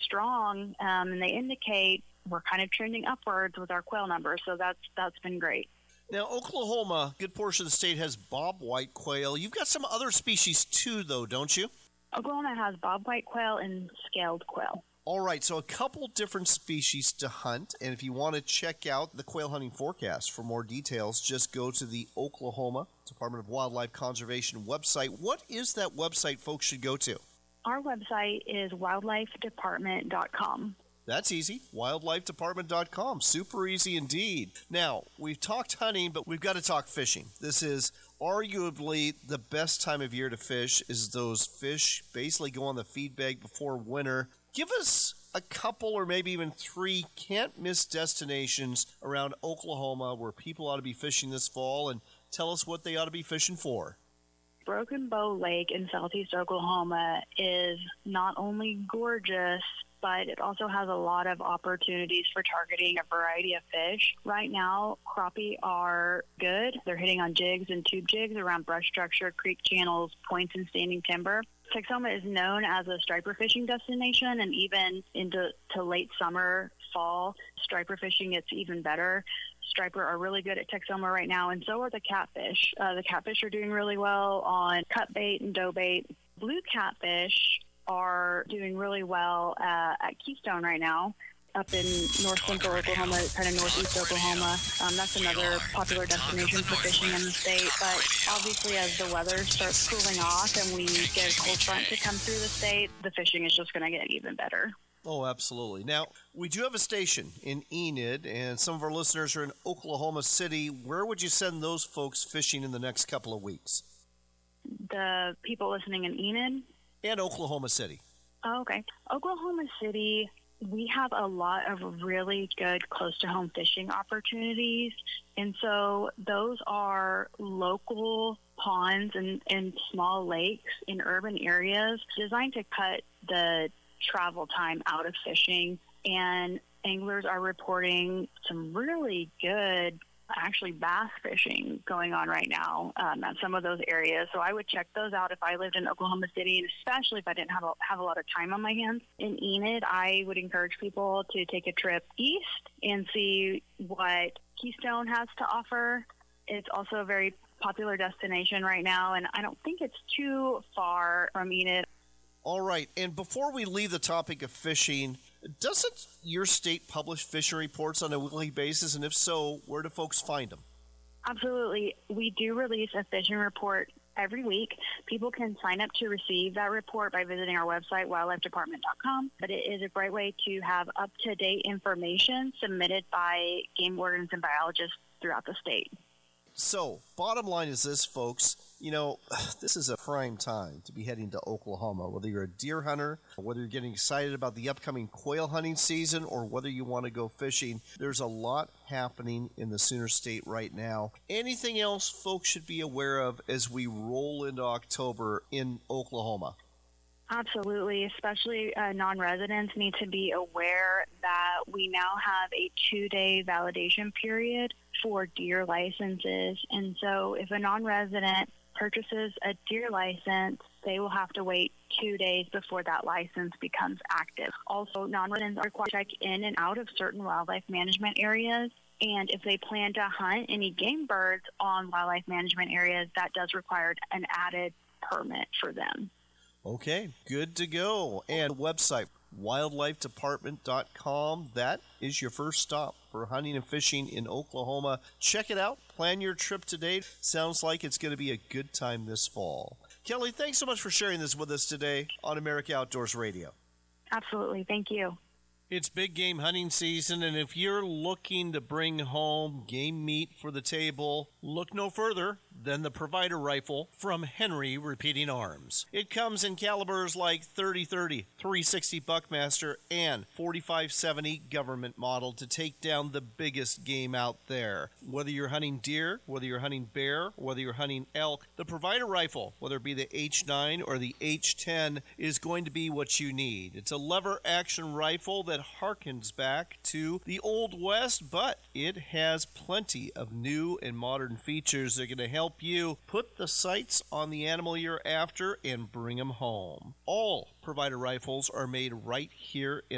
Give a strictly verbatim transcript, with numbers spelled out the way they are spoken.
strong, um, and they indicate we're kind of trending upwards with our quail numbers. So that's that's been great. Now, Oklahoma, a good portion of the state has bobwhite quail. You've got some other species too, though, don't you? Oklahoma has bobwhite quail and scaled quail. All right, so a couple different species to hunt, and if you want to check out the quail hunting forecast for more details, just go to the Oklahoma Department of Wildlife Conservation website. What is that website folks should go to? Our website is wildlife department dot com. That's easy, wildlife department dot com. Super easy indeed. Now, we've talked hunting, but we've got to talk fishing. This is arguably the best time of year to fish, is those fish basically go on the feed bag before winter. Give us a couple or maybe even three can't-miss destinations around Oklahoma where people ought to be fishing this fall, and tell us what they ought to be fishing for. Broken Bow Lake in southeast Oklahoma is not only gorgeous, but it also has a lot of opportunities for targeting a variety of fish. Right now, crappie are good. They're hitting on jigs and tube jigs around brush structure, creek channels, points, and standing timber. Texoma is known as a striper fishing destination, and even into to late summer, fall, striper fishing gets even better. Striper are really good at Texoma right now, and so are the catfish. Uh, the catfish are doing really well on cut bait and dough bait. Blue catfish are doing really well uh, at Keystone right now, up in north central Oklahoma, kind of northeast Oklahoma. Um, that's another popular destination for fishing in the state. But obviously, as the weather starts cooling off and we get a cold front to come through the state, the fishing is just going to get even better. Oh, absolutely. Now, we do have a station in Enid, and some of our listeners are in Oklahoma City. Where would you send those folks fishing in the next couple of weeks? The people listening in Enid? And Oklahoma City. Oh, okay. Oklahoma City, we have a lot of really good close-to-home fishing opportunities. And so those are local ponds and, and small lakes in urban areas designed to cut the travel time out of fishing. And anglers are reporting some really good actually bass fishing going on right now um, at some of those areas. So I would check those out if I lived in Oklahoma City, and especially if I didn't have a, have a lot of time on my hands. In Enid, I would encourage people to take a trip east and see what Keystone has to offer. It's also a very popular destination right now, and I don't think it's too far from Enid. All right, and before we leave the topic of fishing, doesn't your state publish fishing reports on a weekly basis? And if so, where do folks find them? Absolutely. We do release a fishing report every week. People can sign up to receive that report by visiting our website, wildlife department dot com. But it is a great way to have up-to-date information submitted by game wardens and biologists throughout the state. So, bottom line is this, folks. You know, this is a prime time to be heading to Oklahoma, whether you're a deer hunter, whether you're getting excited about the upcoming quail hunting season, or whether you want to go fishing. There's a lot happening in the Sooner State right now. Anything else folks should be aware of as we roll into October in Oklahoma? Absolutely, especially uh, non-residents need to be aware that we now have a two-day validation period for deer licenses. And so if a non-resident purchases a deer license, they will have to wait two days before that license becomes active. Also, non-residents are required to check in and out of certain wildlife management areas. And if they plan to hunt any game birds on wildlife management areas, that does require an added permit for them. Okay, good to go. And website, wildlife department dot com. That is your first stop for hunting and fishing in Oklahoma. Check it out. Plan your trip today. Sounds like it's going to be a good time this fall. Kelly, thanks so much for sharing this with us today on America Outdoors Radio. Absolutely. Thank you. It's big game hunting season, and if you're looking to bring home game meat for the table, look no further than the Provider Rifle from Henry Repeating Arms. It comes in calibers like thirty thirty, three sixty Buckmaster, and forty-five seventy Government model to take down the biggest game out there. Whether you're hunting deer, whether you're hunting bear, whether you're hunting elk, the Provider Rifle, whether it be the H nine or the H ten, is going to be what you need. It's a lever-action rifle that harkens back to the Old West, but it has plenty of new and modern features that are going to help you put the sights on the animal you're after and bring them home. All Provider rifles are made right here in